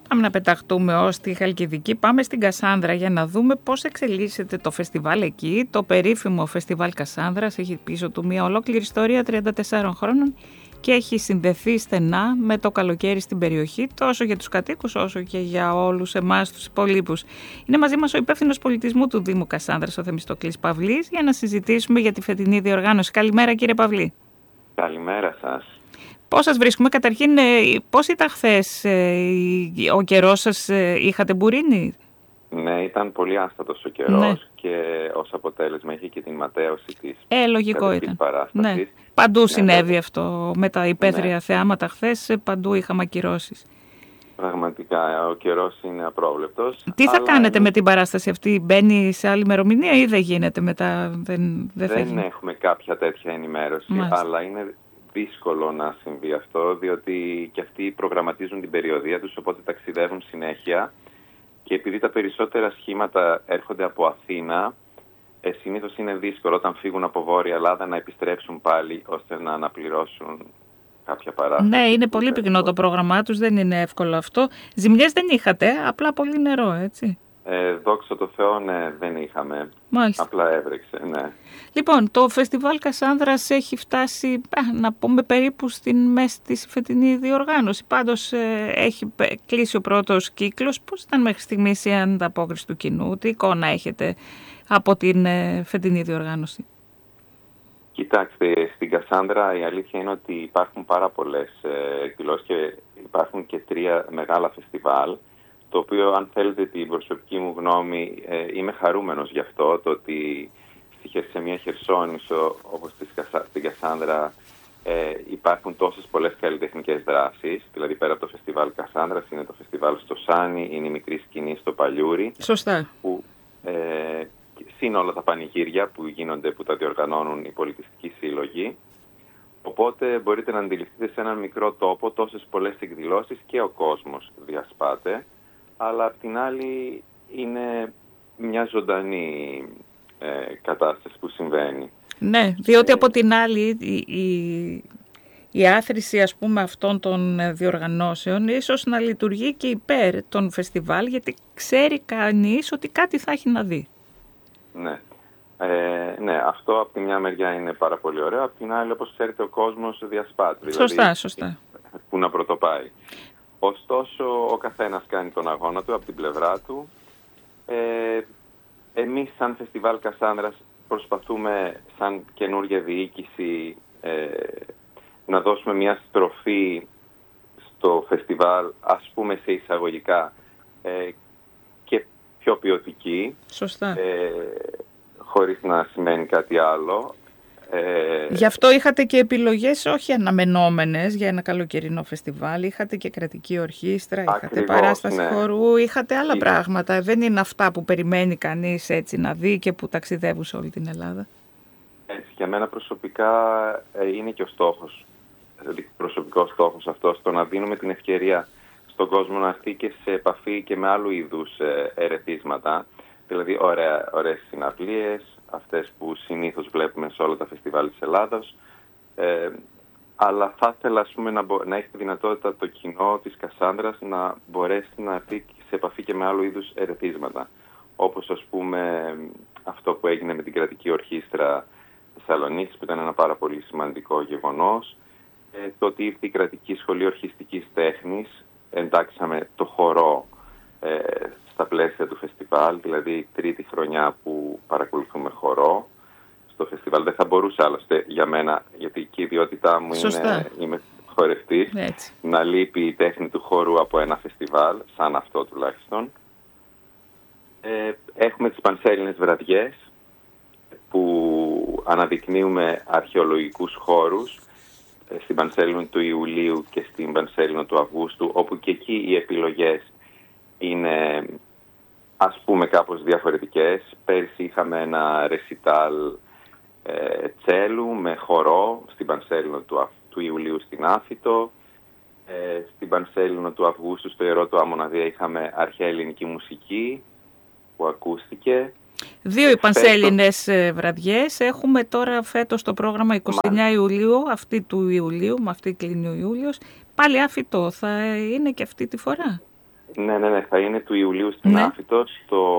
Πάμε να πεταχτούμε ως τη Χαλκιδική. Πάμε στην Κασάνδρα για να δούμε πώς εξελίσσεται το φεστιβάλ εκεί. Το περίφημο φεστιβάλ Κασάνδρας έχει πίσω του μια ολόκληρη ιστορία 34 χρόνων και έχει συνδεθεί στενά με το καλοκαίρι στην περιοχή, τόσο για τους κατοίκους όσο και για όλους εμάς τους υπολείπους. Είναι μαζί μας ο υπεύθυνος πολιτισμού του Δήμου Κασάνδρας, ο Θεμιστοκλής Παυλής, για να συζητήσουμε για τη φετινή διοργάνωση. Καλημέρα, κύριε Παυλή. Καλημέρα σας. Πώς σας βρίσκουμε? Καταρχήν, πώς ήταν χθες, ο καιρός σας, είχατε μπουρίνι? Ναι, ήταν πολύ άστατος ο καιρός, ναι. Και ως αποτέλεσμα είχε και την ματέωση της λογικό ήταν. Παράστασης. Ναι. Παντού συνέβη αυτό με τα υπαίθρια θεάματα χθες, παντού είχαμε ακυρώσεις. Πραγματικά, ο καιρός είναι απρόβλεπτος. Τι θα κάνετε με την παράσταση αυτή? Μπαίνει σε άλλη ημερομηνία ή δεν γίνεται μετά? Δεν έχουμε κάποια τέτοια ενημέρωση, αλλά είναι δύσκολο να συμβεί αυτό, διότι και αυτοί προγραμματίζουν την περιοδία τους, οπότε ταξιδεύουν συνέχεια και επειδή τα περισσότερα σχήματα έρχονται από Αθήνα, συνήθως είναι δύσκολο όταν φύγουν από Βόρεια Ελλάδα να επιστρέψουν πάλι ώστε να αναπληρώσουν κάποια παράσταση. Ναι, είναι πολύ πυκνό το πρόγραμμά τους, δεν είναι εύκολο αυτό. Ζημιές δεν είχατε, απλά πολύ νερό, έτσι? Δόξα τω Θεώ, ναι, δεν είχαμε. Μάλιστα. Απλά έβρεξε, ναι. Λοιπόν, το φεστιβάλ Κασάνδρας έχει φτάσει, να πούμε, περίπου στην μέση της φετινή διοργάνωση. Πάντως έχει κλείσει ο πρώτος κύκλος. Πώς ήταν μέχρι στιγμής η ανταπόκριση του κοινού? Τι εικόνα έχετε από την φετινή διοργάνωση? Κοιτάξτε, στην Κασάνδρα η αλήθεια είναι ότι υπάρχουν πάρα πολλές εκδηλώσεις και υπάρχουν και 3 μεγάλα φεστιβάλ, το οποίο, αν θέλετε την προσωπική μου γνώμη, είμαι χαρούμενος γι' αυτό, το ότι σε μια Χερσόνησο όπως στην Κασάνδρα υπάρχουν τόσες πολλές καλλιτεχνικές δράσεις. Δηλαδή, πέρα από το φεστιβάλ Κασάνδρας είναι το φεστιβάλ στο Σάνι, είναι η μικρή σκηνή στο Παλιούρι. Σωστά. Που, συν όλα τα πανηγύρια που γίνονται, που τα διοργανώνουν οι πολιτιστικοί σύλλογοι. Οπότε μπορείτε να αντιληφθείτε σε έναν μικρό τόπο τόσες πολλές εκδηλώσεις και ο κόσμος διασπάται, αλλά απ' την άλλη είναι μια ζωντανή κατάσταση που συμβαίνει. Ναι, διότι από την άλλη η άθρηση, ας πούμε, αυτών των διοργανώσεων ίσως να λειτουργεί και υπέρ των φεστιβάλ, γιατί ξέρει κανείς ότι κάτι θα έχει να δει. Ναι. Ναι, αυτό από τη μια μεριά είναι πάρα πολύ ωραίο, από την άλλη, όπως ξέρετε, ο κόσμος διασπάται. Σωστά. Πού να πρωτοπάει. Ωστόσο, ο καθένας κάνει τον αγώνα του από την πλευρά του. Εμείς, σαν Φεστιβάλ Κασάνδρας, προσπαθούμε, σαν καινούργια διοίκηση, να δώσουμε μια στροφή στο φεστιβάλ, ας πούμε σε εισαγωγικά, και πιο ποιοτική. Σωστά. Χωρίς να σημαίνει κάτι άλλο. Γι' αυτό είχατε και επιλογές όχι αναμενόμενες για ένα καλοκαιρινό φεστιβάλ. Είχατε και κρατική ορχήστρα, είχατε παράσταση χορού, είχατε άλλα πράγματα. Δεν είναι αυτά που περιμένει κανείς έτσι να δει και που ταξιδεύουν σε όλη την Ελλάδα. Για μένα προσωπικά είναι και ο στόχος, δηλαδή προσωπικός στόχος αυτός, το να δίνουμε την ευκαιρία στον κόσμο να έρθει και σε επαφή και με άλλου είδους ερεθίσματα. Δηλαδή ωραίες συναυλίες, αυτές που συνήθως βλέπουμε σε όλα τα φεστιβάλ της Ελλάδος, αλλά θα ήθελα, ας πούμε, να έχει τη δυνατότητα το κοινό της Κασάνδρας να μπορέσει να έρθει σε επαφή και με άλλου είδους ερεθίσματα, όπως, ας πούμε, αυτό που έγινε με την κρατική ορχήστρα Θεσσαλονίκης, που ήταν ένα πάρα πολύ σημαντικό γεγονός, το ότι ήρθε η κρατική σχολή ορχιστικής τέχνης, εντάξαμε το χορό στα πλαίσια του φεστιβάλ, δηλαδή η 3η χρονιά που παρακολουθούμε χορό στο φεστιβάλ. Δεν θα μπορούσε άλλωστε για μένα, γιατί και η ιδιότητά μου είμαι χορευτής, να λείπει η τέχνη του χορού από ένα φεστιβάλ, σαν αυτό τουλάχιστον. Έχουμε τις Πανσέλληνες Βραδιές, που αναδεικνύουμε αρχαιολογικούς χώρους στην Πανσέλληνο του Ιουλίου και στην Πανσέλληνο του Αυγούστου, όπου και εκεί οι επιλογές είναι, ας πούμε, κάπως διαφορετικές. Πέρυσι είχαμε ένα ρεσιτάλ τσέλου με χορό στην Πανσέλληνο του Ιουλίου στην Άφητο. Στην Πανσέλληνο του Αυγούστου στο Ιερό του Αμμοναδία είχαμε αρχαία ελληνική μουσική που ακούστηκε. 2 οι Πανσέλληνες βραδιές. Έχουμε τώρα φέτος το πρόγραμμα 29 Ιουλίου, αυτή του Ιουλίου, με αυτή κλείνει ο Ιούλιος. Πάλι Άφητο θα είναι και αυτή τη φορά. Ναι, θα είναι του Ιουλίου στην Άφιτο, στο